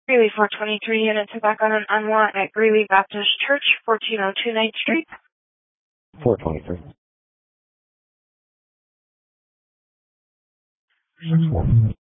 Greeley 423 units are back on an unlock at Greeley Baptist Church, 1402 9th Street. 423.